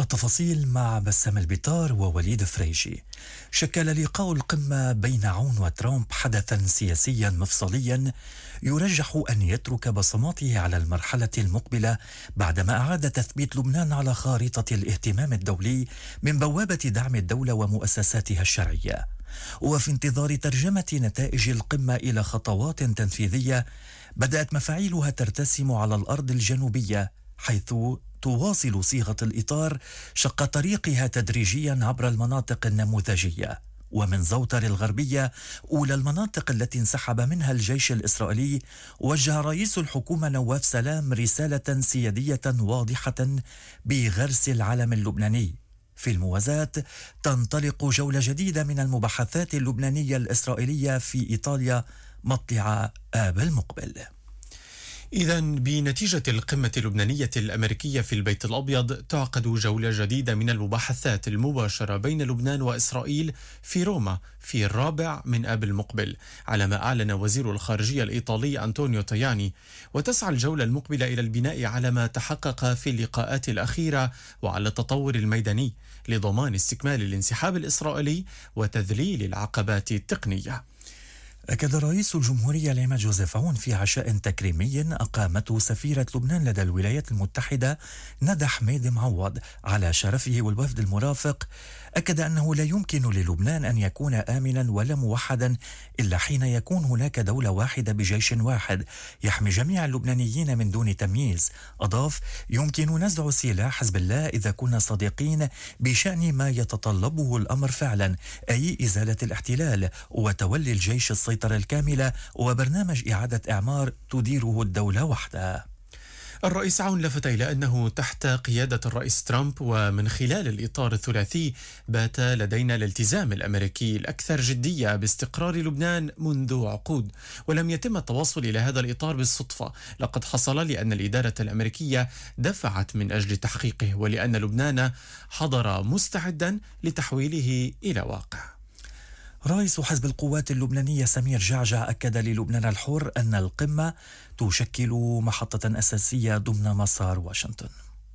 التفاصيل مع بسام البيطار ووليد فريجي. شكل لقاء القمة بين عون وترامب حدثا سياسيا مفصليا يرجح أن يترك بصماته على المرحلة المقبلة بعدما أعاد تثبيت لبنان على خارطة الاهتمام الدولي من بوابة دعم الدولة ومؤسساتها الشرعية. وفي انتظار ترجمة نتائج القمة إلى خطوات تنفيذية بدأت مفاعيلها ترتسم على الأرض الجنوبية، حيث تواصل صيغة الإطار شق طريقها تدريجيا عبر المناطق النموذجية. ومن زوتر الغربية، أولى المناطق التي انسحب منها الجيش الإسرائيلي، وجه رئيس الحكومة نواف سلام رسالة سيادية واضحة بغرس العلم اللبناني. في الموازاة تنطلق جولة جديدة من المباحثات اللبنانية الإسرائيلية في إيطاليا مطلع آب المقبل. إذن بنتيجة القمة اللبنانية الأمريكية في البيت الأبيض تعقد جولة جديدة من المباحثات المباشرة بين لبنان وإسرائيل في روما في 4 آب المقبل، على ما أعلن وزير الخارجية الإيطالي أنطونيو تاياني. وتسعى الجولة المقبلة إلى البناء على ما تحقق في اللقاءات الأخيرة وعلى التطور الميداني لضمان استكمال الانسحاب الإسرائيلي وتذليل العقبات التقنية. أكد رئيس الجمهورية العماد جوزيف عون في عشاء تكريمي أقامته سفيرة لبنان لدى الولايات المتحدة ندى حميد معوض على شرفه والوفد المرافق. أكد أنه لا يمكن للبنان أن يكون آمنا ولا موحدا إلا حين يكون هناك دولة واحدة بجيش واحد يحمي جميع اللبنانيين من دون تمييز. أضاف: يمكن نزع سلاح حزب الله إذا كنا صادقين بشأن ما يتطلبه الأمر فعلا، أي إزالة الاحتلال وتولي الجيش السيطرة الكاملة وبرنامج إعادة إعمار تديره الدولة وحدها. الرئيس عون لفت إلى أنه تحت قيادة الرئيس ترامب ومن خلال الإطار الثلاثي بات لدينا الالتزام الأمريكي الأكثر جدية باستقرار لبنان منذ عقود، ولم يتم التوصل إلى هذا الإطار بالصدفة. لقد حصل لأن الإدارة الأمريكية دفعت من أجل تحقيقه، ولأن لبنان حضر مستعدا لتحويله إلى واقع. رئيس حزب القوات اللبنانية سمير جعجع أكد للبنان الحر أن القمة تشكل محطة أساسية ضمن مسار واشنطن.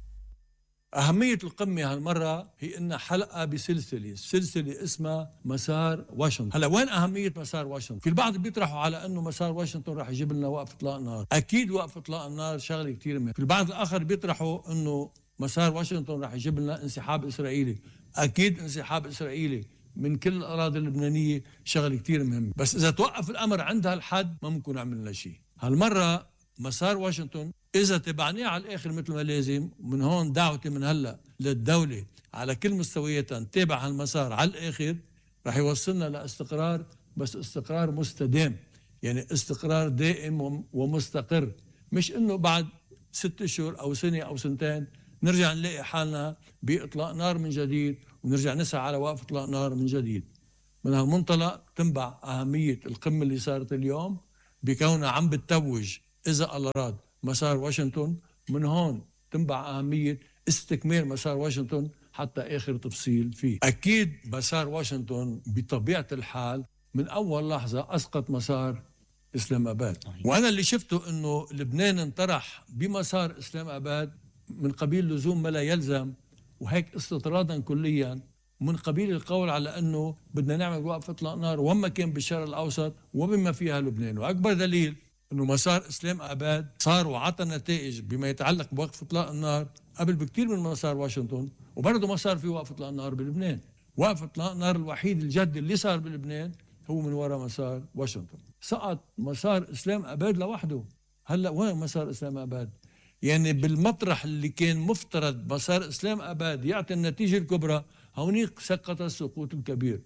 أهمية القمة هالمرة هي إنها حلقة بسلسلة اسمها مسار واشنطن. هلا وين أهمية مسار واشنطن؟ في البعض بيطرحوا على إنه مسار واشنطن راح يجيب لنا وقف إطلاق نار. أكيد وقف إطلاق النار شغلة كتير مهمة. في البعض الآخر بيطرحوا إنه مسار واشنطن راح يجيب لنا انسحاب إسرائيلي. أكيد انسحاب إسرائيلي من كل الأراضي اللبنانية شغل كتير مهم، بس إذا توقف الأمر عند هالحد ما ممكن عملنا شيء. هالمرة مسار واشنطن إذا تبعناه على الآخر مثل ما لازم، من هون دعوتي من هلأ للدولة على كل مستوياتها نتابع هالمسار على الآخر، رح يوصلنا لاستقرار، بس استقرار مستدام، يعني استقرار دائم ومستقر، مش إنه بعد 6 أشهر أو سنة أو سنتين نرجع نلاقي حالنا بإطلاق نار من جديد ونرجع نسعى على وقف إطلاق نار من جديد. من هالمنطلق تنبع أهمية القمة اللي صارت اليوم بكونها عم بتتوج إذا الله راد مسار واشنطن. من هون تنبع أهمية استكمال مسار واشنطن حتى آخر تفصيل فيه. أكيد مسار واشنطن بطبيعة الحال من أول لحظة أسقط مسار إسلام أباد، وأنا اللي شفته أنه لبنان انطرح بمسار إسلام أباد من قبيل لزوم ما لا يلزم، وهيك استطرادا كليا، ومن قبيل القول على أنه بدنا نعمل وقف إطلاق نار وما كان بالشرق الأوسط وبما فيها لبنان. وأكبر دليل أنه مسار إسلام أباد صار وعطى نتائج بما يتعلق بوقف إطلاق النار قبل بكتير من مسار واشنطن، وبرضه ما صار في وقف إطلاق نار بلبنان. وقف إطلاق النار الوحيد الجد اللي صار بلبنان هو من وراء مسار واشنطن. سقط مسار إسلام أباد لوحده. هلأ وين مسار إسلام أباد؟ يعني بالمطرح اللي كان مفترض مسار إسلام أباد يعطي النتيجة الكبرى، هونيك سقط السقوط الكبير.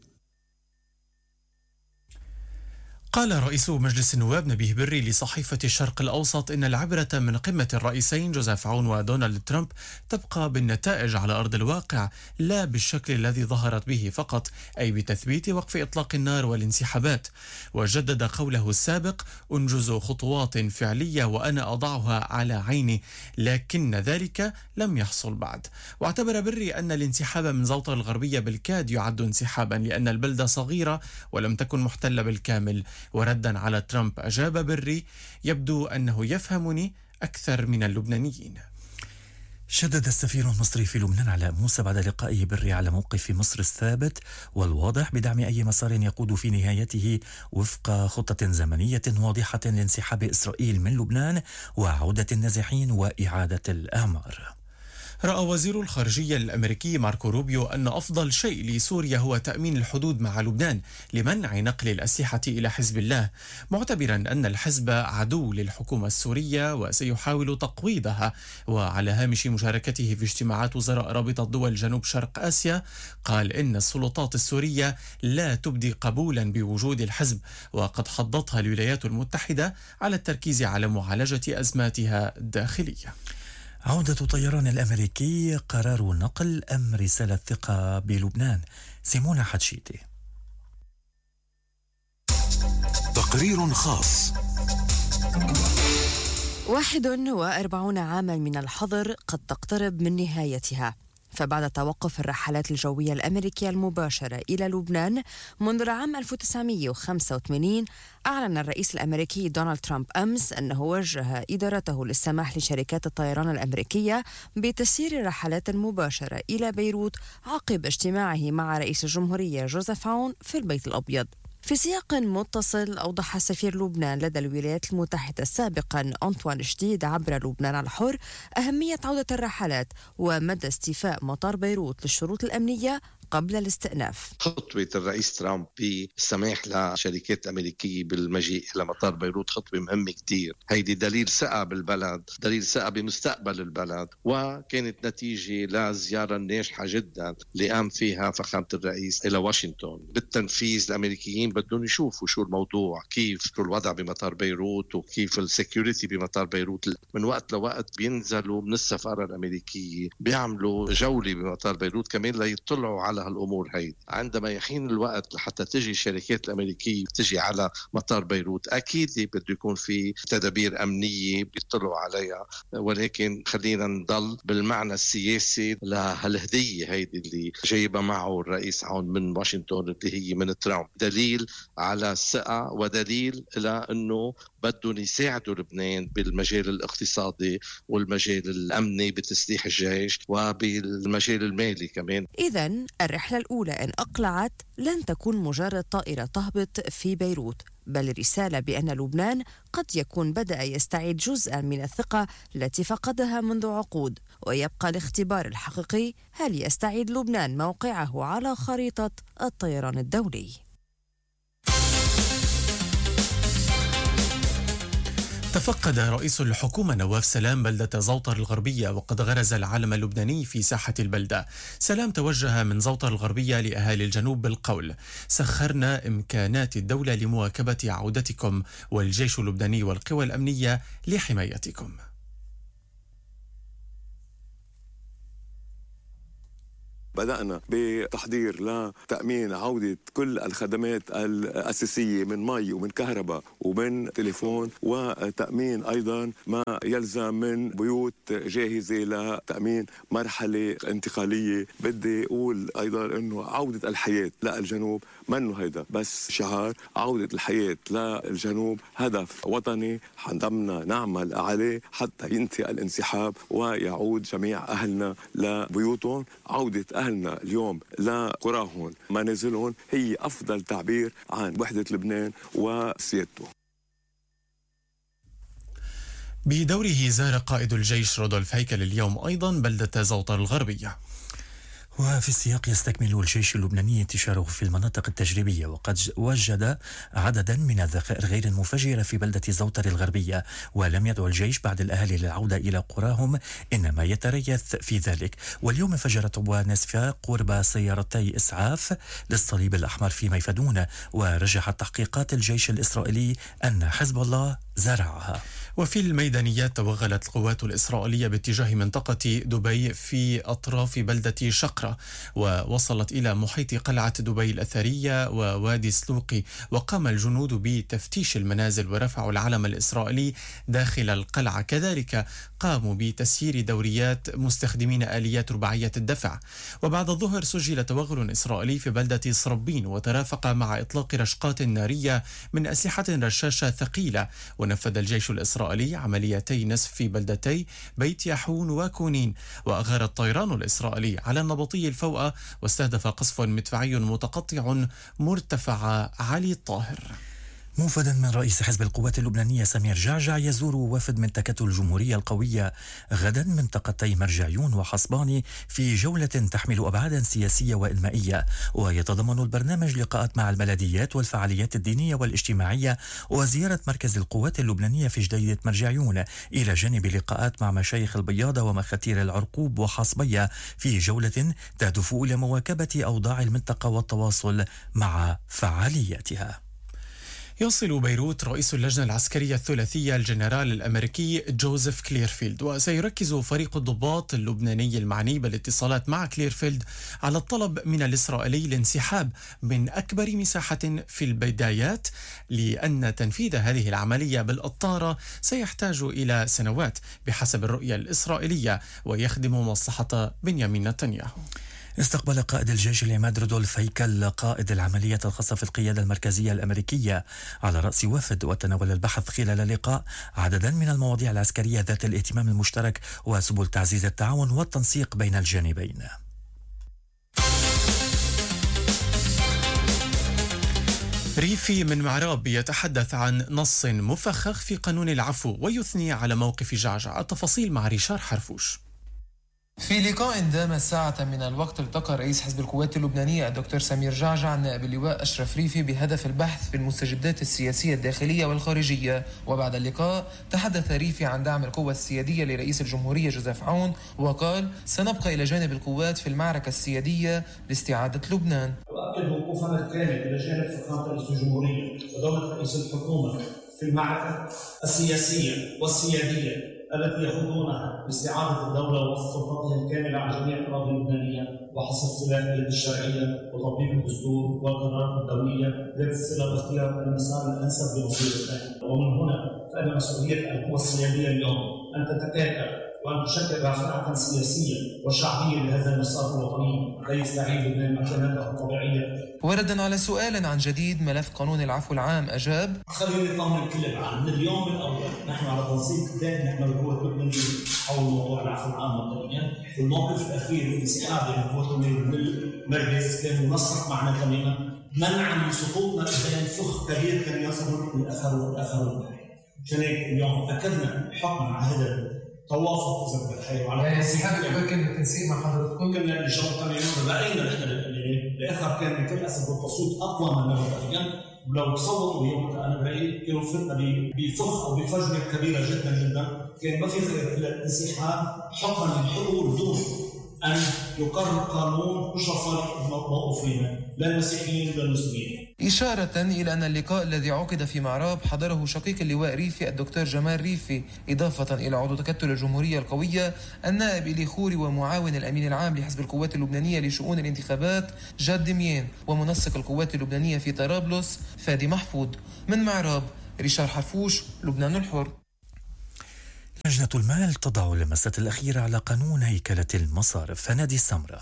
قال رئيس مجلس النواب نبيه بري لصحيفة الشرق الأوسط إن العبرة من قمة الرئيسين جوزيف عون ودونالد ترامب تبقى بالنتائج على أرض الواقع، لا بالشكل الذي ظهرت به فقط، أي بتثبيت وقف إطلاق النار والانسحابات. وجدد قوله السابق: أنجز خطوات فعلية وأنا أضعها على عيني، لكن ذلك لم يحصل بعد. واعتبر بري أن الانسحاب من زوطة الغربية بالكاد يعد انسحابا لأن البلدة صغيرة ولم تكن محتلة بالكامل. وردا على ترامب أجاب بري: يبدو أنه يفهمني أكثر من اللبنانيين. شدد السفير المصري في لبنان علاء موسى بعد لقائه بالري على موقف مصر الثابت والواضح بدعم أي مسار يقود في نهايته وفق خطة زمنية واضحة لانسحاب إسرائيل من لبنان وعودة النازحين وإعادة الأعمار. رأى وزير الخارجية الأمريكي ماركو روبيو أن أفضل شيء لسوريا هو تأمين الحدود مع لبنان لمنع نقل الأسلحة إلى حزب الله، معتبرا أن الحزب عدو للحكومة السورية وسيحاول تقويضها. وعلى هامش مشاركته في اجتماعات وزراء رابطة دول جنوب شرق آسيا، قال إن السلطات السورية لا تبدي قبولا بوجود الحزب، وقد حضتها الولايات المتحدة على التركيز على معالجة أزماتها الداخلية. عودة طيران الأمريكي، قرار نقل أم رسالة ثقة بلبنان؟ سيمونة حتشيتي. تقرير خاص. 41 عاما من الحظر قد تقترب من نهايتها، فبعد توقف الرحلات الجوية الأمريكية المباشرة إلى لبنان منذ العام 1985، أعلن الرئيس الأمريكي دونالد ترامب أمس أنه وجه إدارته للسماح لشركات الطيران الأمريكية بتسيير الرحلات المباشرة إلى بيروت عقب اجتماعه مع رئيس الجمهورية جوزيف عون في البيت الأبيض. في سياق متصل، أوضح سفير لبنان لدى الولايات المتحدة سابقا أنطوان شديد عبر لبنان الحر أهمية عودة الرحلات ومدى استيفاء مطار بيروت للشروط الأمنية قبل الاستئناف. خطوة الرئيس ترامب بالسماح لشركات أمريكية بالمجيء إلى مطار بيروت خطوة مهمة كتير. هيدي دليل ثقة بالبلد، دليل ثقة بمستقبل البلد، وكانت نتيجة لزيارة ناجحة جدا اللي قام فيها فخامة الرئيس إلى واشنطن. بالتنفيذ الأمريكيين بدهم يشوفوا شو الموضوع، كيف الوضع بمطار بيروت وكيف السيكوريتي بمطار بيروت. من وقت لوقت بينزلوا من السفارة الأمريكية بيعملوا جولة بمطار بيروت كمان ليطلعوا على هالأمور هيدي. عندما يحين الوقت لحتى تجي الشركات الأمريكية تجي على مطار بيروت، أكيد بده يكون في تدابير أمنية بيطلعوا عليها، ولكن خلينا نضل بالمعنى السياسي لهالهدية هيدي اللي جايبها معه الرئيس عون من واشنطن اللي هي من ترامب، دليل على الثقة ودليل إلى أنه بدهم يساعدوا لبنان بالمجال الاقتصادي والمجال الأمني بتسليح الجيش وبالمجال المالي كمان. إذن الرحلة الأولى إن أقلعت لن تكون مجرد طائرة تهبط في بيروت، بل رسالة بأن لبنان قد يكون بدأ يستعيد جزءا من الثقة التي فقدها منذ عقود، ويبقى الاختبار الحقيقي هل يستعيد لبنان موقعه على خريطة الطيران الدولي. تفقد رئيس الحكومة نواف سلام بلدة زوطر الغربية، وقد غرز العلم اللبناني في ساحة البلدة. سلام توجه من زوطر الغربية لأهالي الجنوب بالقول: سخرنا إمكانات الدولة لمواكبة عودتكم، والجيش اللبناني والقوى الأمنية لحمايتكم. بدأنا بتحضير لتأمين عودة كل الخدمات الأساسية من مي ومن كهرباء ومن تليفون، وتأمين أيضا ما يلزم من بيوت جاهزة لتأمين مرحلة انتقالية. بدي أقول أيضا أنه عودة الحياة للجنوب منه هيدا بس شعار، عودة الحياة للجنوب هدف وطني حنضمنا نعمل عليه حتى ينتهي الانسحاب ويعود جميع أهلنا لبيوتهم. عودة أهلنا اليوم لقراهم منازلهم هي أفضل تعبير عن وحدة لبنان وسيادته. بدوره زار قائد الجيش رودولف هيكل اليوم أيضا بلدة زوطر الغربية. وفي السياق يستكمل الجيش اللبناني انتشاره في المناطق التجريبية، وقد وجد عددا من الذخائر غير المفجرة في بلدة زوطر الغربية، ولم يدعو الجيش بعد الأهالي للعودة إلى قراهم، إنما يتريث في ذلك. واليوم انفجرت عبوة ناسفة قرب سيارتي إسعاف للصليب الأحمر في ميفدون، ورجحت تحقيقات الجيش الإسرائيلي أن حزب الله زرعها. وفي الميدانيات توغلت القوات الإسرائيلية باتجاه منطقة دبي في أطراف بلدة شقرة، ووصلت إلى محيط قلعة دبي الأثرية ووادي سلوقي، وقام الجنود بتفتيش المنازل ورفعوا العلم الإسرائيلي داخل القلعة. كذلك قاموا بتسيير دوريات مستخدمين آليات رباعية الدفع. وبعد الظهر سجل توغل إسرائيلي في بلدة صربين، وترافق مع إطلاق رشقات نارية من أسلحة رشاشة ثقيلة. ونفذ الجيش الإسرائيلي الإسرائيلي عمليتي نسف في بلدتي بيت يحون وكونين. وأغار الطيران الإسرائيلي على النبطي الفوأة واستهدف قصف مدفعي متقطع مرتفع علي الطاهر. موفدا من رئيس حزب القوات اللبنانية سمير جعجع يزور وفد من تكتل الجمهورية القوية غدا منطقتي مرجعيون وحصباني في جولة تحمل أبعادا سياسية وإنمائية، ويتضمن البرنامج لقاءات مع البلديات والفعاليات الدينية والاجتماعية وزيارة مركز القوات اللبنانية في جديدة مرجعيون، إلى جانب لقاءات مع مشايخ البياضة ومخاتير العرقوب وحصبية في جولة تهدف إلى مواكبة أوضاع المنطقة والتواصل مع فعالياتها. يصل بيروت رئيس اللجنة العسكرية الثلاثية الجنرال الأمريكي جوزيف كليرفيلد، وسيركز فريق الضباط اللبناني المعني بالاتصالات مع كليرفيلد على الطلب من الإسرائيلي الانسحاب من أكبر مساحة في البدايات، لأن تنفيذ هذه العملية بالقطارة سيحتاج إلى سنوات بحسب الرؤية الإسرائيلية ويخدم مصلحة بنيامين نتنياهو. استقبل قائد الجيش العماد رودولف هيكل قائد العمليات الخاصة في القيادة المركزية الأمريكية على رأس وفد، وتناول البحث خلال اللقاء عددا من المواضيع العسكرية ذات الاهتمام المشترك وسبل تعزيز التعاون والتنسيق بين الجانبين. ريفي من معراب يتحدث عن نص مفخخ في قانون العفو ويثني على موقف جعجع. التفاصيل مع ريشار حرفوش. في لقاء دام ساعة من الوقت التقى رئيس حزب القوات اللبنانية الدكتور سمير جعجع نائب اللواء أشرف ريفي بهدف البحث في المستجدات السياسية الداخلية والخارجية. وبعد اللقاء تحدث ريفي عن دعم القوة السيادية لرئيس الجمهورية جوزيف عون، وقال: سنبقى إلى جانب القوات في المعركة السيادية لاستعادة لبنان. وأؤكد وقوفنا الكامل إلى جانب فخامة رئيس الجمهورية ودولة رئيس الحكومة في المعركة السياسية والسيادية التي يخوضونها لاستعادة الدولة وسلطتها الكاملة على جميع الأراضي اللبنانية وحسب صلات اليد الشرعية وتطبيق الدستور والقرارات الدولية ذات الصلة باختيار المسار الأنسب لمصير الثاني. ومن هنا فإن مسؤولية القوى السيادية اليوم أن تتكاتف وأن تشكل رافعة سياسية وشعبية لهذا المسار الوطني كي يستعيد لبنان مكانته الطبيعية. وردا على سؤال عن جديد ملف قانون العفو العام أجاب: خليني نطمن كل العالم من اليوم الأول نحن على تنسيق دائم نحن القوى اللبنانية حول موضوع العفو العام مبدئيا. الموقف الأخير والانسحاب من القوى من المجلس كان منسق معنا تماما منعا من سقوطنا قدام فخ كبير كان يصل للآخرون. عشان هيك اليوم أكدنا حكم على هذا توافق إذا بتحيوا على يعني انسحاب يمكن التنسيق مع حضرتكم كنا نجاوب تماما رأينا نحن الآخر كان بكل أسف والتصويت أقوى من مبدئيا. لو تصوتوا يوم أنا برأيي كانوا فتنا بفخ أو بفجوة كبيرة جدا جدا، كان ما في خير إلا الانسحاب حكما للحقوق دون أن يقرر قانون مشرفات موقفين لا المسيحيين ولا المسلمين. إشارة إلى أن اللقاء الذي عقد في معراب حضره شقيق اللواء ريفي الدكتور جمال ريفي، إضافة إلى عضو تكتل الجمهورية القوية النائب إلي خوري ومعاون الأمين العام لحزب القوات اللبنانية لشؤون الانتخابات جاد دميان، ومنسق القوات اللبنانية في طرابلس فادي محفوظ. من معراب ريشار حرفوش، لبنان الحر. لجنة المال تضع اللمسة الأخيرة على قانون هيكلة المصارف. فنادي السمرة.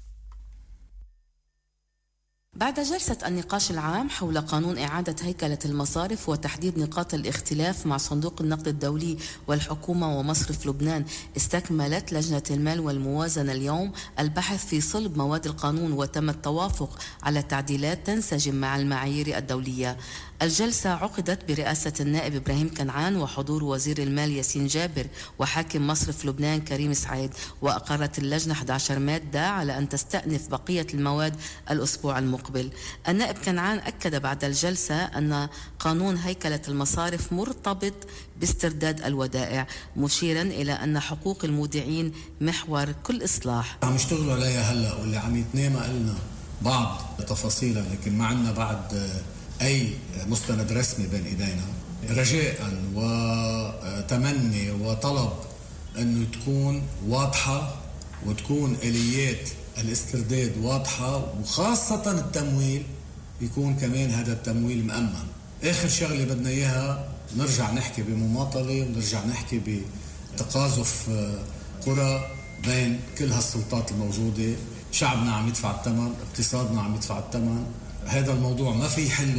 بعد جلسة النقاش العام حول قانون إعادة هيكلة المصارف وتحديد نقاط الاختلاف مع صندوق النقد الدولي والحكومة ومصرف لبنان، استكملت لجنة المال والموازنة اليوم البحث في صلب مواد القانون، وتم التوافق على تعديلات تنسجم مع المعايير الدولية. الجلسة عقدت برئاسة النائب إبراهيم كنعان وحضور وزير المال ياسين جابر وحاكم مصرف لبنان كريم سعيد، وأقرت اللجنة 11 مادة على أن تستأنف بقية المواد الأسبوع المقبل. النائب كنعان أكد بعد الجلسة أن قانون هيكلة المصارف مرتبط باسترداد الودائع، مشيرا إلى أن حقوق المودعين محور كل إصلاح. عم يشتغلوا عليها هلأ، واللي عم يتنامى قلنا بعض تفاصيلا، لكن ما عندنا بعد أي مستند رسمي بين إيدينا. رجاء وتمني وطلب أنه تكون واضحة وتكون آليات الاسترداد واضحة، وخاصة التمويل يكون كمان هذا التمويل مأمن. آخر شغلة بدنا إياها نرجع نحكي بمماطلة ونرجع نحكي بتقاذف قرى بين كل هالسلطات الموجودة. شعبنا عم يدفع الثمن، اقتصادنا عم يدفع الثمن. هذا الموضوع ما في حله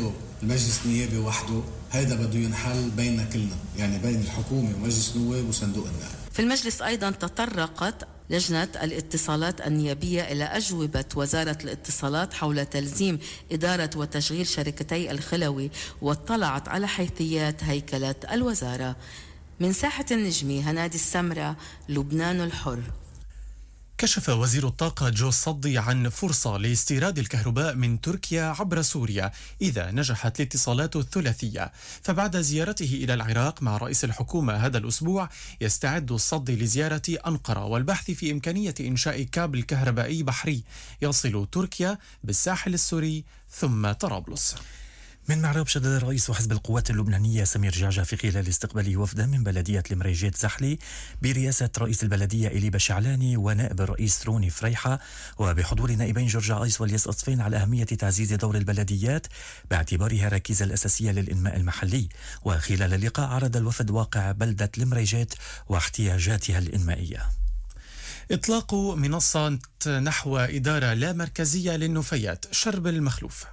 المجلس النيابي وحده، هيدا بده ينحل بيننا كلنا، يعني بين الحكومة ومجلس النواب وصندوق النقد. في المجلس أيضا تطرقت لجنة الاتصالات النيابية إلى أجوبة وزارة الاتصالات حول تلزيم إدارة وتشغيل شركتي الخلوي، واطلعت على حيثيات هيكلة الوزارة. من ساحة النجمي، هنادي السمرة، لبنان الحر. كشف وزير الطاقة جو الصدي عن فرصة لاستيراد الكهرباء من تركيا عبر سوريا إذا نجحت الاتصالات الثلاثية. فبعد زيارته إلى العراق مع رئيس الحكومة هذا الأسبوع، يستعد الصدي لزيارة أنقرة والبحث في إمكانية إنشاء كابل كهربائي بحري يصل تركيا بالساحل السوري ثم طرابلس. من معرب، شدد رئيس حزب القوات اللبنانية سمير جعجع في خلال استقباله وفدا من بلدية المريجيت زحلي برئاسة رئيس البلدية إلي بشعلاني ونائب الرئيس روني فريحة، وبحضور نائبين جورج عيس والياس أصفين، على أهمية تعزيز دور البلديات باعتبارها الركيزة الأساسية للإنماء المحلي. وخلال اللقاء عرض الوفد واقع بلدة المريجيت واحتياجاتها الإنمائية. إطلاق منصة نحو إدارة لا مركزية للنفايات، شرب المخلوف.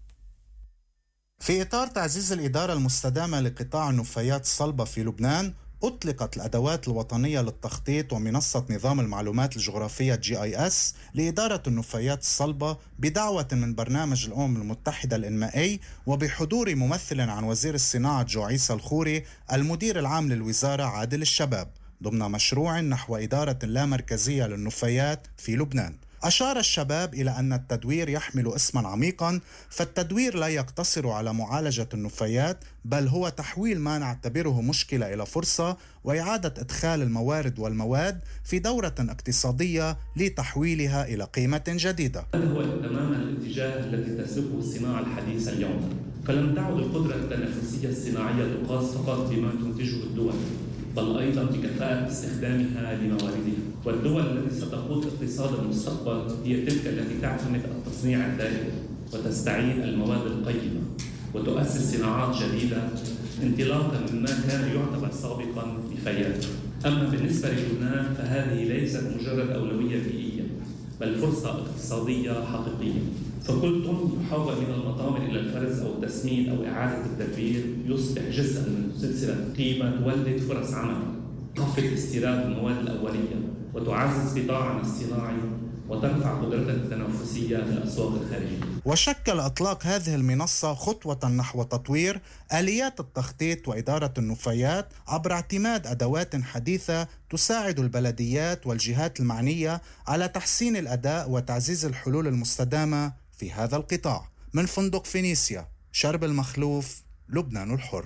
في إطار تعزيز الإدارة المستدامة لقطاع النفايات الصلبة في لبنان، أطلقت الأدوات الوطنية للتخطيط ومنصة نظام المعلومات الجغرافية GIS لإدارة النفايات الصلبة بدعوة من برنامج الأمم المتحدة الإنمائي، وبحضور ممثل عن وزير الصناعة جو عيسى الخوري، المدير العام للوزارة عادل الشباب، ضمن مشروع نحو إدارة لا مركزية للنفايات في لبنان. أشار الشباب إلى أن التدوير يحمل اسما عميقا، فالتدوير لا يقتصر على معالجة النفايات، بل هو تحويل ما نعتبره مشكلة إلى فرصة، وإعادة إدخال الموارد والمواد في دورة اقتصادية لتحويلها إلى قيمة جديدة. هذا هو تماما الاتجاه الذي تسلكه الصناعة الحديثة اليوم، فلم تعد القدرة التنافسية الصناعية تقاس فقط بما تنتجه الدول، بل أيضا بكفاءة استخدامها لمواردها. والدول التي ستقود اقتصاد المستقبل هي تلك التي تعتمد التصنيع الدائم وتستعيد المواد القيمة وتؤسس صناعات جديدة انطلاقا مما كان يعتبر سابقا نفايات. أما بالنسبة للبنان فهذه ليست مجرد أولوية بيئية، بل فرصة اقتصادية حقيقية. فكل طن يحول من المطامر إلى الفرز أو التسمين أو إعادة التدوير يصبح جزءا من سلسلة قيمة تولد فرص عمل، تخفض استيراد المواد الأولية وتعزز قطاعنا الصناعي وترفع قدرتنا التنافسية في الأسواق الخارجية. وشكل إطلاق هذه المنصة خطوة نحو تطوير آليات التخطيط وإدارة النفايات عبر اعتماد أدوات حديثة تساعد البلديات والجهات المعنية على تحسين الأداء وتعزيز الحلول المستدامة في هذا القطاع. من فندق فينيسيا، شرب المخلوف، لبنان الحر.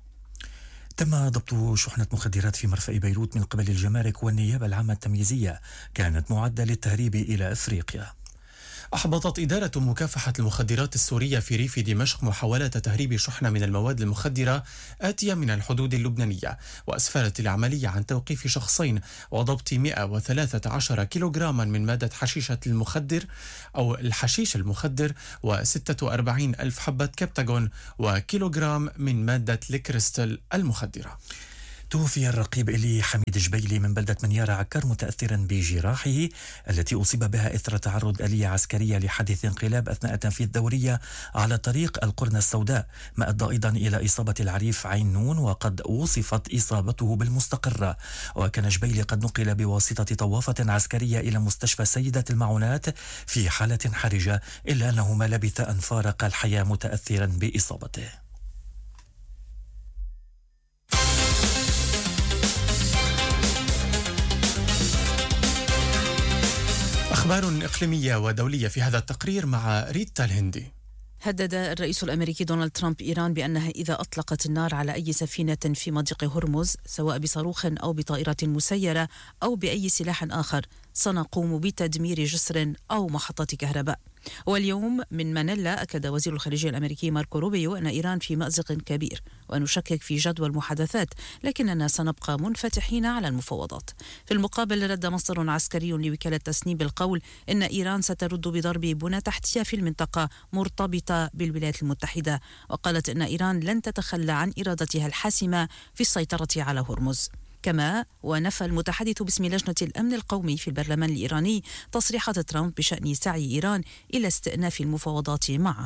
تم ضبط شحنة مخدرات في مرفأ بيروت من قبل الجمارك والنيابة العامة التمييزية، كانت معدة للتهريب إلى أفريقيا. أحبطت إدارة مكافحة المخدرات السورية في ريف دمشق محاولة تهريب شحنة من المواد المخدرة آتية من الحدود اللبنانية، وأسفرت العملية عن توقيف شخصين وضبط 113 كيلوغراما من مادة حشيشة المخدر أو الحشيش المخدر، و46 ألف حبة كبتاغون، وكيلوغرام من مادة الكريستال المخدرة. توفي الرقيب إلي حميد جبيلي من بلدة منيارة عكر متأثرا بجراحه التي أصيب بها إثر تعرض آلية عسكرية لحادث انقلاب أثناء تنفيذ دورية على طريق القرنة السوداء، ما أدى أيضا إلى إصابة العريف عين نون، وقد وصفت إصابته بالمستقرة. وكان جبيلي قد نقل بواسطة طوافة عسكرية إلى مستشفى سيدة المعونات في حالة حرجة، إلا أنه ما لبث أن فارق الحياة متأثرا بإصابته. أخبار إقليمية ودولية في هذا التقرير مع ريتا الهندي. هدد الرئيس الأمريكي دونالد ترامب إيران بأنها إذا أطلقت النار على أي سفينة في مضيق هرمز، سواء بصاروخ أو بطائرة مسيرة أو بأي سلاح آخر، سنقوم بتدمير جسر أو محطة كهرباء. واليوم من مانيلا أكد وزير الخارجية الأمريكي ماركو روبيو أن إيران في مأزق كبير ونشكك في جدوى المحادثات، لكننا سنبقى منفتحين على المفاوضات. في المقابل رد مصدر عسكري لوكالة تسنيم بالقول إن إيران سترد بضرب بنى تحتية في المنطقة مرتبطة بالولايات المتحدة، وقالت إن إيران لن تتخلى عن إرادتها الحاسمة في السيطرة على هرمز. كما ونفى المتحدث باسم لجنة الأمن القومي في البرلمان الإيراني تصريحات ترامب بشأن سعي إيران إلى استئناف المفاوضات معها.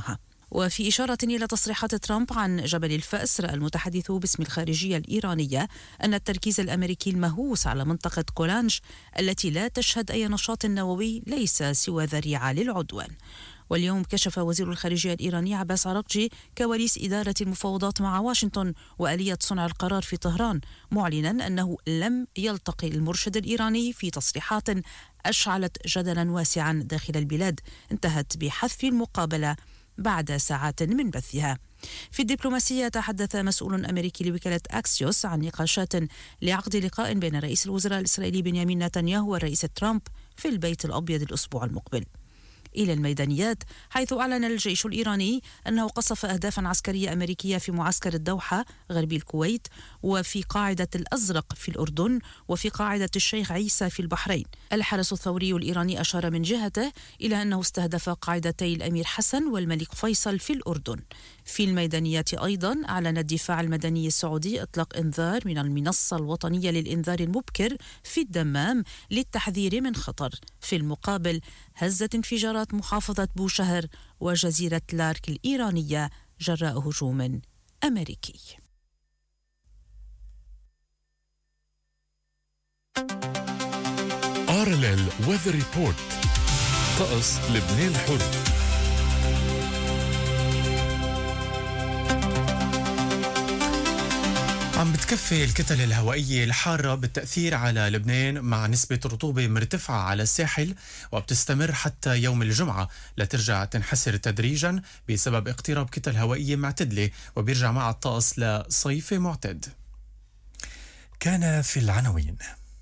وفي إشارة إلى تصريحات ترامب عن جبل الفأس، رأى المتحدث باسم الخارجية الإيرانية أن التركيز الأمريكي المهووس على منطقة كولانج التي لا تشهد أي نشاط نووي ليس سوى ذريعة للعدوان. واليوم كشف وزير الخارجية الإيراني عباس عراقجي كواليس إدارة المفاوضات مع واشنطن وآلية صنع القرار في طهران، معلنا أنه لم يلتقي المرشد الإيراني في تصريحات أشعلت جدلا واسعا داخل البلاد انتهت بحذف المقابلة بعد ساعات من بثها. في الدبلوماسية تحدث مسؤول أمريكي لوكالة أكسيوس عن نقاشات لعقد لقاء بين رئيس الوزراء الإسرائيلي بنيامين نتنياهو والرئيس ترامب في البيت الأبيض الأسبوع المقبل. إلى الميدانيات، حيث أعلن الجيش الإيراني أنه قصف أهدافا عسكرية أمريكية في معسكر الدوحة غربي الكويت، وفي قاعدة الأزرق في الأردن، وفي قاعدة الشيخ عيسى في البحرين. الحرس الثوري الإيراني أشار من جهته إلى أنه استهدف قاعدتي الأمير حسن والملك فيصل في الأردن. في الميدانيات أيضا أعلن الدفاع المدني السعودي إطلاق إنذار من المنصة الوطنية للإنذار المبكر في الدمام للتحذير من خطر. في المقابل، هزت انفجارات محافظة بوشهر وجزيرة لارك الإيرانية جراء هجوم أمريكي. RLL Weather Report. طقس لبنان الحر. عم بتكفي الكتل الهوائية الحارة بالتأثير على لبنان مع نسبة رطوبة مرتفعة على الساحل، وبتستمر حتى يوم الجمعة لترجع تنحسر تدريجا بسبب اقتراب كتل هوائية معتدلة، وبيرجع مع الطقس لصيفي معتد. كان في العناوين: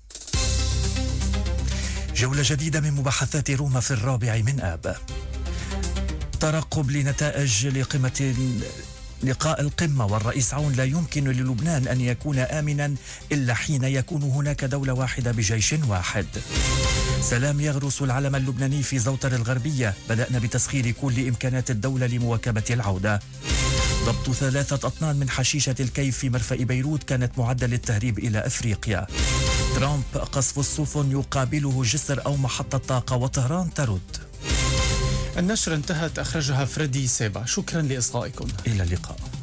جولة جديدة من مباحثات روما في 4 من آب. ترقب لنتائج لقاء القمة، والرئيس عون: لا يمكن للبنان أن يكون آمنا إلا حين يكون هناك دولة واحدة بجيش واحد. سلام يغرس العلم اللبناني في زوتر الغربية، بدأنا بتسخير كل إمكانات الدولة لمواكبة العودة. ضبط 3 أطنان من حشيشة الكيف في مرفأ بيروت كانت معدة للتهريب إلى أفريقيا. ترامب: قصف السفن يقابله جسر أو محطة طاقة، وطهران ترد. النشرة انتهت، أخرجها فريدي سيبا. شكرا لإصغائكم. إلى اللقاء.